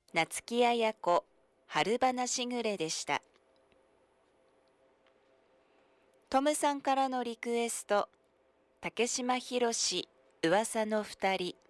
夏木綾子春話ぐれでした。トムさんからのリクエスト、竹島宏噂の二人。